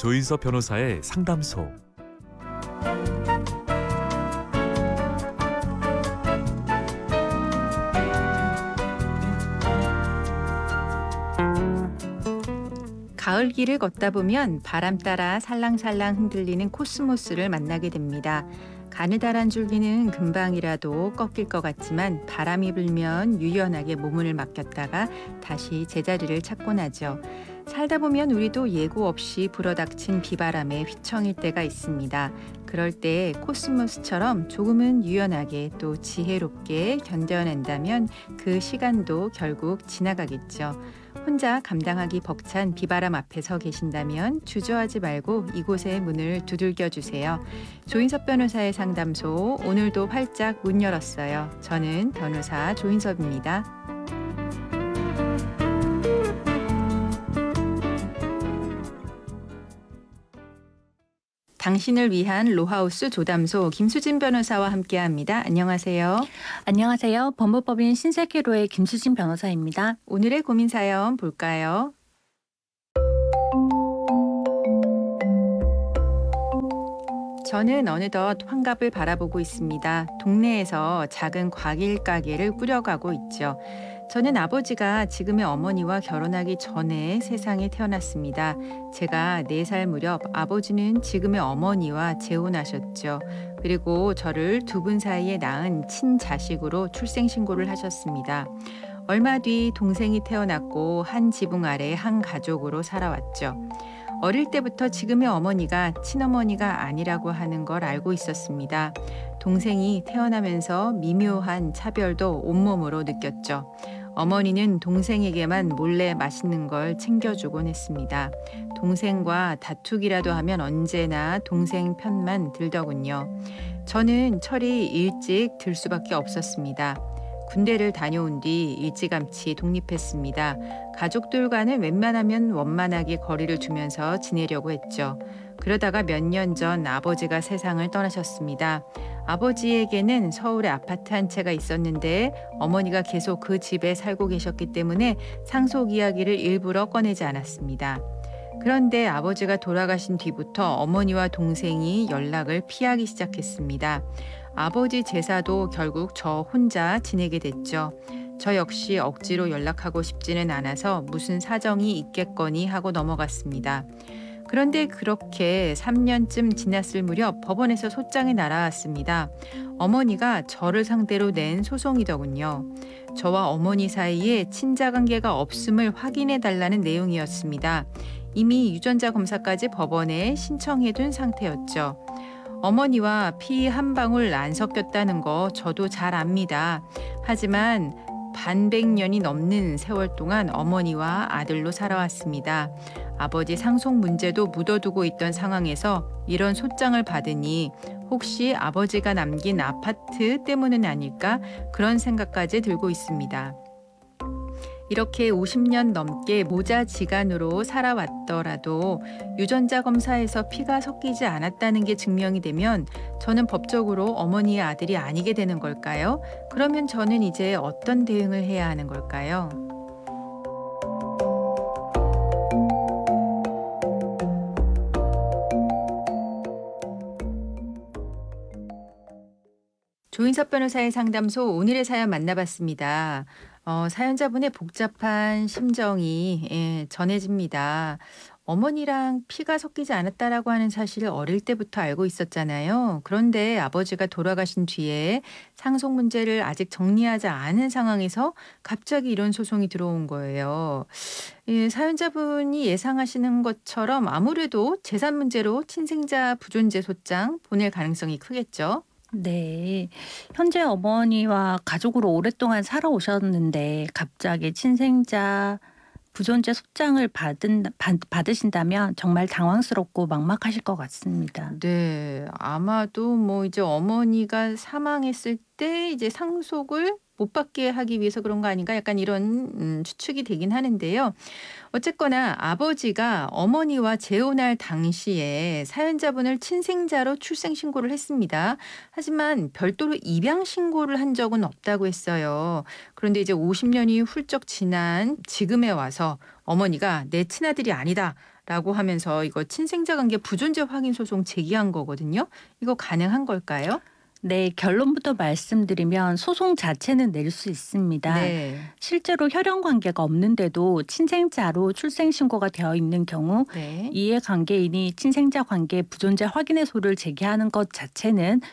조인서 변호사의 상담소. 가을길을 걷다 보면 바람 따라 살랑살랑 흔들리는 코스모스를 만나게 됩니다. 가느다란 줄기는 금방이라도 꺾일 것 같지만 바람이 불면 유연하게 몸을 맡겼다가 다시 제자리를 찾곤 하죠. 살다 보면 우리도 예고 없이 불어닥친 비바람에 휘청일 때가 있습니다. 그럴 때 코스모스처럼 조금은 유연하게 또 지혜롭게 견뎌낸다면 그 시간도 결국 지나가겠죠. 혼자 감당하기 벅찬 비바람 앞에 서 계신다면 주저하지 말고 이곳의 문을 두들겨 주세요. 조인섭 변호사의 상담소, 오늘도 활짝 문 열었어요. 저는 변호사 조인섭입니다. 당신을 위한 로하우스 조담소 김수진 변호사와 함께합니다. 안녕하세요. 안녕하세요. 법무법인 신세계로의 김수진 변호사입니다. 오늘의 고민 사연 볼까요? 저는 어느덧 환갑을 바라보고 있습니다. 동네에서 작은 과일 가게를 꾸려가고 있죠. 저는 아버지가 지금의 어머니와 결혼하기 전에 세상에 태어났습니다. 제가 4살 무렵 아버지는 지금의 어머니와 재혼하셨죠. 그리고 저를 두 분 사이에 낳은 친자식으로 출생신고를 하셨습니다. 얼마 뒤 동생이 태어났고 한 지붕 아래 한 가족으로 살아왔죠. 어릴 때부터 지금의 어머니가 친어머니가 아니라고 하는 걸 알고 있었습니다. 동생이 태어나면서 미묘한 차별도 온몸으로 느꼈죠. 어머니는 동생에게만 몰래 맛있는 걸 챙겨주곤 했습니다. 동생과 다투기라도 하면 언제나 동생 편만 들더군요. 저는 철이 일찍 들 수밖에 없었습니다. 군대를 다녀온 뒤 일찌감치 독립했습니다. 가족들과는 웬만하면 원만하게 거리를 두면서 지내려고 했죠. 그러다가 몇 년 전 아버지가 세상을 떠나셨습니다. 아버지에게는 서울에 아파트 한 채가 있었는데 어머니가 계속 그 집에 살고 계셨기 때문에 상속 이야기를 일부러 꺼내지 않았습니다. 그런데 아버지가 돌아가신 뒤부터 어머니와 동생이 연락을 피하기 시작했습니다. 아버지 제사도 결국 저 혼자 지내게 됐죠. 저 역시 억지로 연락하고 싶지는 않아서 무슨 사정이 있겠거니 하고 넘어갔습니다. 그런데 그렇게 3년쯤 지났을 무렵 법원에서 소장이 날아왔습니다. 어머니가 저를 상대로 낸 소송이더군요. 저와 어머니 사이에 친자관계가 없음을 확인해 달라는 내용이었습니다. 이미 유전자 검사까지 법원에 신청해둔 상태였죠. 어머니와 피 한 방울 안 섞였다는 거 저도 잘 압니다. 하지만 반백년이 넘는 세월 동안 어머니와 아들로 살아왔습니다. 아버지 상속 문제도 묻어두고 있던 상황에서 이런 소장을 받으니 혹시 아버지가 남긴 아파트 때문은 아닐까 그런 생각까지 들고 있습니다. 이렇게 50년 넘게 모자지간으로 살아왔더라도 유전자 검사에서 피가 섞이지 않았다는 게 증명이 되면 저는 법적으로 어머니의 아들이 아니게 되는 걸까요? 그러면 저는 이제 어떤 대응을 해야 하는 걸까요? 조인섭 변호사의 상담소 오늘의 사연 만나봤습니다. 사연자분의 복잡한 심정이 전해집니다. 어머니랑 피가 섞이지 않았다라고 하는 사실을 어릴 때부터 알고 있었잖아요. 그런데 아버지가 돌아가신 뒤에 상속 문제를 아직 정리하지 않은 상황에서 갑자기 이런 소송이 들어온 거예요. 사연자분이 예상하시는 것처럼 아무래도 재산 문제로 친생자 부존재 소장 보낼 가능성이 크겠죠. 네. 현재 어머니와 가족으로 오랫동안 살아오셨는데 갑자기 친생자 부존재 소장을 받으신다면 정말 당황스럽고 막막하실 것 같습니다. 네. 아마도 뭐 이제 어머니가 사망했을 때 이제 상속을 못 받게 하기 위해서 그런 거 아닌가 약간 이런 추측이 되긴 하는데요. 어쨌거나 아버지가 어머니와 재혼할 당시에 사연자분을 친생자로 출생 신고를 했습니다. 하지만 별도로 입양 신고를 한 적은 없다고 했어요. 그런데 이제 50년이 훌쩍 지난 지금에 와서 어머니가 내 친아들이 아니다. 라고 하면서 이거 친생자 관계 부존재 확인 소송 제기한 거거든요. 이거 가능한 걸까요? 네, 결론부터 말씀드리면 소송 자체는 낼 수 있습니다. 네. 실제로 혈연 관계가 없는데도 친생자로 출생 신고가 되어 있는 경우 네. 이해관계인이 친생자 관계 부존재 확인의 소를 제기하는 것 자체는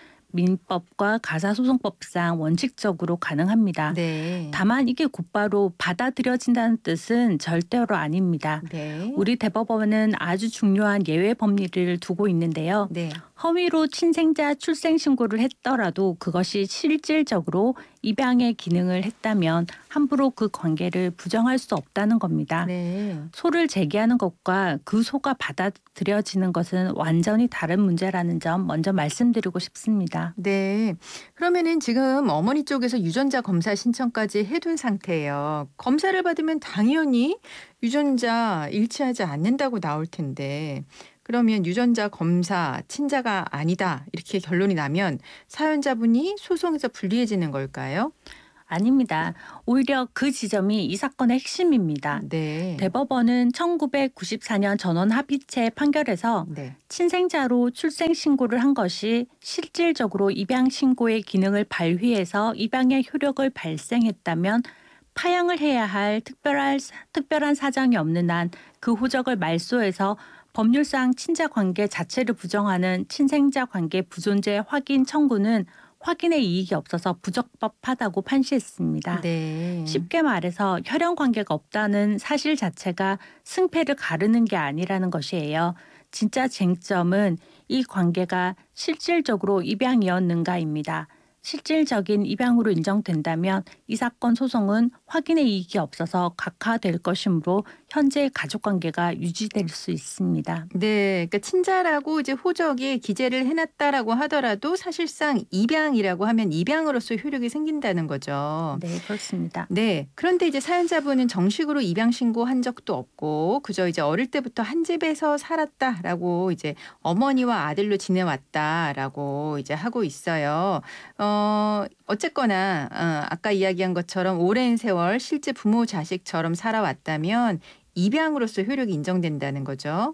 민법과 가사소송법상 원칙적으로 가능합니다. 네. 다만 이게 곧바로 받아들여진다는 뜻은 절대로 아닙니다. 네. 우리 대법원은 아주 중요한 예외 법리를 두고 있는데요. 네. 허위로 친생자 출생 신고를 했더라도 그것이 실질적으로 입양의 기능을 했다면 함부로 그 관계를 부정할 수 없다는 겁니다. 네. 소를 제기하는 것과 그 소가 받아들여지는 것은 완전히 다른 문제라는 점 먼저 말씀드리고 싶습니다. 네. 그러면은 지금 어머니 쪽에서 유전자 검사 신청까지 해둔 상태예요. 검사를 받으면 당연히 유전자 일치하지 않는다고 나올 텐데 그러면 유전자 검사 친자가 아니다 이렇게 결론이 나면 사연자분이 소송에서 불리해지는 걸까요? 아닙니다. 오히려 그 지점이 이 사건의 핵심입니다. 네. 대법원은 1994년 전원 합의체 판결에서 네. 친생자로 출생 신고를 한 것이 실질적으로 입양 신고의 기능을 발휘해서 입양의 효력을 발생했다면 파양을 해야 할 특별한 사정이 없는 한 그 호적을 말소해서 법률상 친자 관계 자체를 부정하는 친생자 관계 부존재 확인 청구는 확인의 이익이 없어서 부적법하다고 판시했습니다. 네. 쉽게 말해서 혈연 관계가 없다는 사실 자체가 승패를 가르는 게 아니라는 것이에요. 진짜 쟁점은 이 관계가 실질적으로 입양이었는가입니다. 실질적인 입양으로 인정된다면 이 사건 소송은 확인의 이익이 없어서 각하될 것이므로 현재 가족관계가 유지될 수 있습니다. 네, 그러니까 친자라고 이제 호적에 기재를 해놨다라고 하더라도 사실상 입양이라고 하면 입양으로서 효력이 생긴다는 거죠. 네, 그렇습니다. 네, 그런데 이제 사연자분은 정식으로 입양 신고한 적도 없고 그저 이제 어릴 때부터 한 집에서 살았다라고 이제 어머니와 아들로 지내왔다라고 이제 하고 있어요. 어쨌거나 아까 이야기한 것처럼 오랜 세월 실제 부모 자식처럼 살아왔다면 입양으로서 효력이 인정된다는 거죠.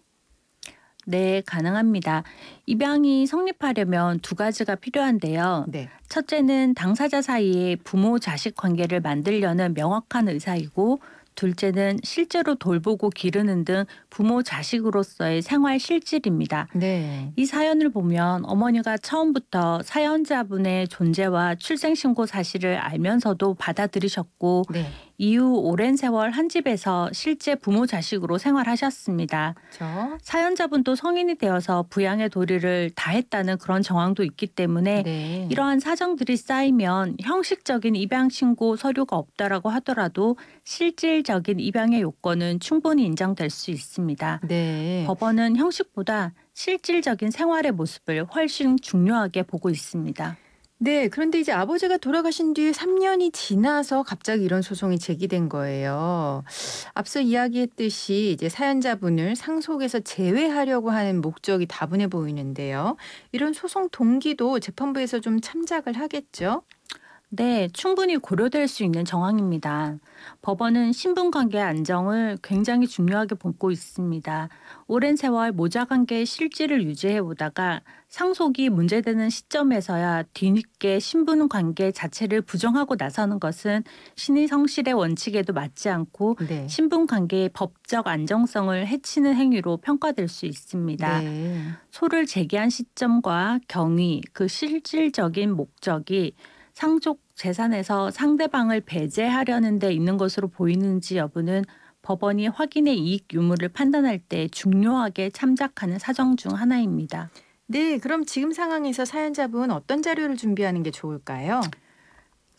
네, 가능합니다. 입양이 성립하려면 두 가지가 필요한데요. 네. 첫째는 당사자 사이에 부모 자식 관계를 만들려는 명확한 의사이고 둘째는 실제로 돌보고 기르는 등 부모 자식으로서의 생활 실질입니다. 네. 이 사연을 보면 어머니가 처음부터 사연자분의 존재와 출생신고 사실을 알면서도 받아들이셨고 네. 이후 오랜 세월 한 집에서 실제 부모 자식으로 생활하셨습니다. 그렇죠. 사연자분도 성인이 되어서 부양의 도리를 다했다는 그런 정황도 있기 때문에 네. 이러한 사정들이 쌓이면 형식적인 입양 신고 서류가 없다라고 하더라도 실질적인 입양의 요건은 충분히 인정될 수 있습니다. 네. 법원은 형식보다 실질적인 생활의 모습을 훨씬 중요하게 보고 있습니다. 네. 그런데 이제 아버지가 돌아가신 뒤에 3년이 지나서 갑자기 이런 소송이 제기된 거예요. 앞서 이야기했듯이 이제 사연자분을 상속에서 제외하려고 하는 목적이 다분해 보이는데요. 이런 소송 동기도 재판부에서 좀 참작을 하겠죠? 네, 충분히 고려될 수 있는 정황입니다. 법원은 신분관계 안정을 굉장히 중요하게 보고 있습니다. 오랜 세월 모자관계의 실질을 유지해 오다가 상속이 문제되는 시점에서야 뒤늦게 신분관계 자체를 부정하고 나서는 것은 신의 성실의 원칙에도 맞지 않고 네. 신분관계의 법적 안정성을 해치는 행위로 평가될 수 있습니다. 네. 소를 제기한 시점과 경위, 그 실질적인 목적이 상속 재산에서 상대방을 배제하려는 데 있는 것으로 보이는지 여부는 법원이 확인의 이익 유무를 판단할 때 중요하게 참작하는 사정 중 하나입니다. 네. 그럼 지금 상황에서 사연자분 어떤 자료를 준비하는 게 좋을까요?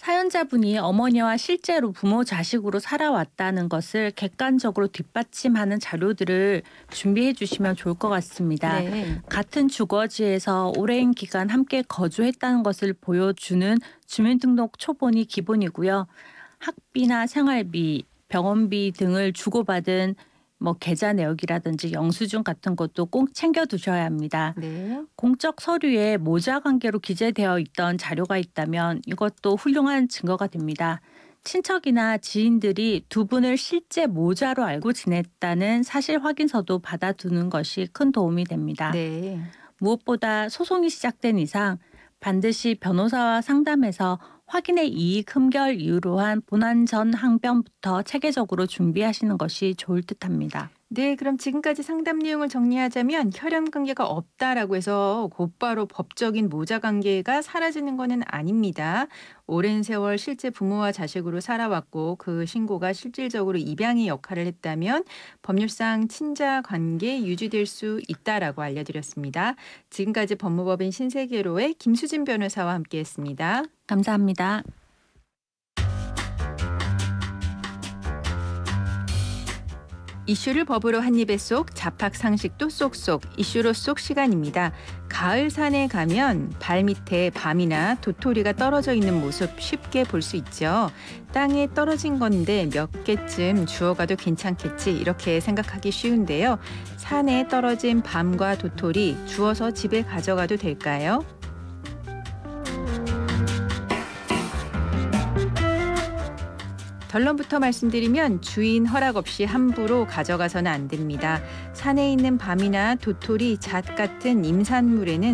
사연자분이 어머니와 실제로 부모 자식으로 살아왔다는 것을 객관적으로 뒷받침하는 자료들을 준비해 주시면 좋을 것 같습니다. 네. 같은 주거지에서 오랜 기간 함께 거주했다는 것을 보여주는 주민등록 초본이 기본이고요. 학비나 생활비, 병원비 등을 주고받은 계좌 내역이라든지 영수증 같은 것도 꼭 챙겨 두셔야 합니다. 네. 공적 서류에 모자 관계로 기재되어 있던 자료가 있다면 이것도 훌륭한 증거가 됩니다. 친척이나 지인들이 두 분을 실제 모자로 알고 지냈다는 사실 확인서도 받아두는 것이 큰 도움이 됩니다. 네. 무엇보다 소송이 시작된 이상 반드시 변호사와 상담해서 확인의 이익 흠결 이유로 한 본안 전 항변부터 체계적으로 준비하시는 것이 좋을 듯합니다. 네, 그럼 지금까지 상담 내용을 정리하자면 혈연 관계가 없다라고 해서 곧바로 법적인 모자 관계가 사라지는 것은 아닙니다. 오랜 세월 실제 부모와 자식으로 살아왔고 그 신고가 실질적으로 입양의 역할을 했다면 법률상 친자 관계 유지될 수 있다라고 알려드렸습니다. 지금까지 법무법인 신세계로의 김수진 변호사와 함께했습니다. 감사합니다. 이슈를 법으로 한입에 쏙, 잡학 상식도 쏙쏙, 이슈로 쏙 시간입니다. 가을 산에 가면 발밑에 밤이나 도토리가 떨어져 있는 모습 쉽게 볼 수 있죠. 땅에 떨어진 건데 몇 개쯤 주워가도 괜찮겠지 이렇게 생각하기 쉬운데요. 산에 떨어진 밤과 도토리 주워서 집에 가져가도 될까요? 결론부터 말씀드리면 주인 허락 없이 함부로 가져가서는 안 됩니다. 산에 있는 밤이나 도토리, 잣 같은 임산물에는